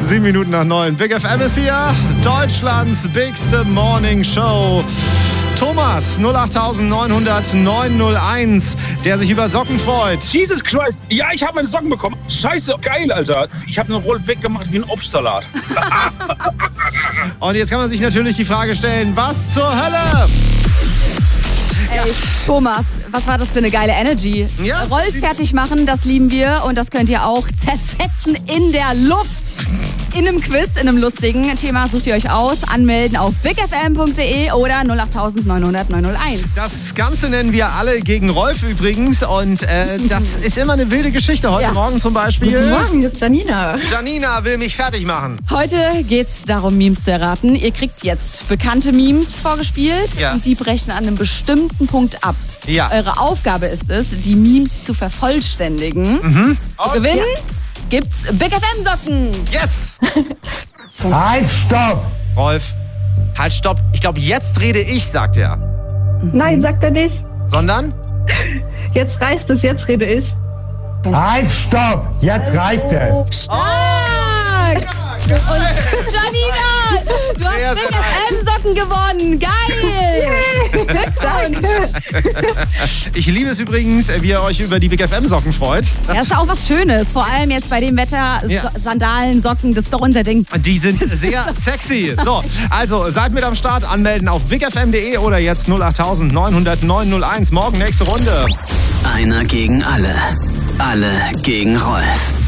7:07. Big FM ist hier. Deutschlands bigste Morning Show. Thomas, 08900 901, der sich über Socken freut. Jesus Christ. Ja, ich habe meine Socken bekommen. Scheiße, geil, Alter. Ich habe eine Rolle weggemacht wie ein Obstsalat. Und jetzt kann man sich natürlich die Frage stellen, was zur Hölle? Ey, Thomas, was war das für eine geile Energy? Ja. Rolf fertig machen, das lieben wir und das könnt ihr auch zerfetzen in der Luft. In einem Quiz, in einem lustigen Thema sucht ihr euch aus. Anmelden auf bigfm.de oder 08900 901. Das Ganze nennen wir alle gegen Rolf übrigens und das ist immer eine wilde Geschichte. Heute Morgen zum Beispiel. Guten Morgen, hier ist Janina. Janina will mich fertig machen. Heute geht's darum, Memes zu erraten. Ihr kriegt jetzt bekannte Memes vorgespielt und die brechen an einem bestimmten Punkt ab. Ja. Eure Aufgabe ist es, die Memes zu vervollständigen. Zu gewinnen gibt's Big FM Socken. Yes! Halt, stopp! Rolf, halt, stopp. Ich glaube, jetzt rede ich, sagt er. Nein, sagt er nicht. Sondern? Jetzt reicht es, jetzt rede ich. Halt, stopp! Jetzt reicht es! Stark! Und Janina, du hast Sehr, Big sehr FM Socken gewonnen. Geil! Glückwunsch! Ich liebe es übrigens, wie ihr euch über die Big FM Socken freut. Das ist auch was Schönes. Vor allem jetzt bei dem Wetter, Sandalen, Socken, das ist doch unser Ding. Die sind sehr sexy. So, also seid mit am Start, anmelden auf bigfm.de oder jetzt 08900 901. Morgen nächste Runde. Einer gegen alle. Alle gegen Rolf.